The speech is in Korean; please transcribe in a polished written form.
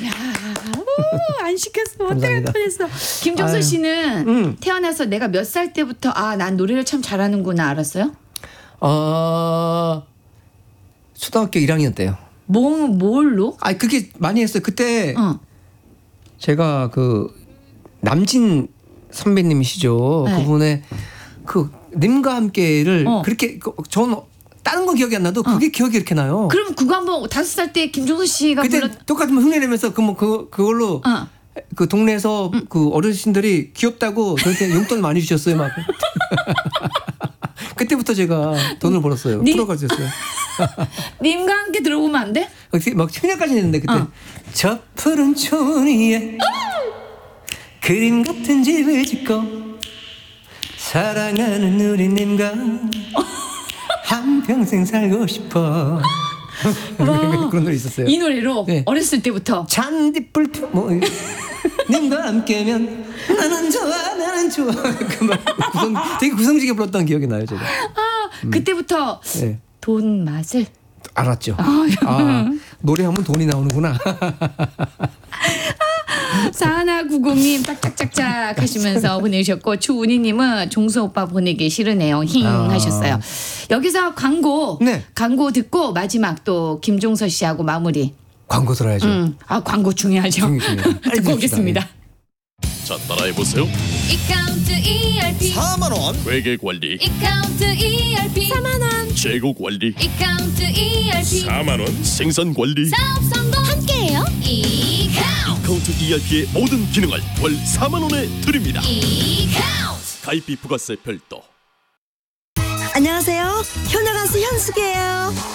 안 시켰으면 어떡할 뻔했어. 김종서 씨는 태어나서 내가 몇 살 때부터 난 노래를 참 잘하는구나 알았어요? 초등학교 1학년 때요. 뭘로? 그게 많이 했어요. 그때 제가 그 남진 선배님이시죠. 네. 그분의 그 님과 함께를 그렇게 저는 다른 건 기억이 안 나도 그게 기억이 이렇게 나요. 그럼 그거 한번 5살 때 김종서 씨가 그때 똑같으면 흉내내면서 그걸로 그 동네에서 그 어르신들이 귀엽다고 저한테 용돈 많이 주셨어요. 막 그때부터 제가 돈을 벌었어요. 프로가 됐어요. 님과 함께 들어보면 안 돼? 막 청량까지 했는데 그때 저 푸른 초원 위에 그림 같은 집을 짓고 사랑하는 우리님과 한평생 살고 싶어. 그런 노래 있었어요. 이 노래로 네. 어렸을 때부터 잔디불 님과 함께면 나는 좋아 되게 구성지게 불렀던 기억이 나요 제가. 그때부터 네. 돈 맛을 알았죠. 노래하면 돈이 나오는구나. 4190님 딱딱짝짝 하시면서 보내주셨고 추운희님은 종수 오빠 보내기 싫으네요. 힝 하셨어요. 여기서 광고 듣고 마지막 또 김종서 씨하고 마무리. 광고 들어야죠. 광고 중요하죠. 듣고 오겠습니다. 자, 따라해보세요. 이카운트 ERP 4만원 회계관리, 이카운트 ERP 4만원 재고관리, 이카운트 ERP 4만원 생산관리. 사업 성공 함께해요. 이카운트 ERP의 모든 기능을 월 4만원에 드립니다. 이카운트 가입비 부가세 별도. 안녕하세요. 효녀 가수 현숙이에요.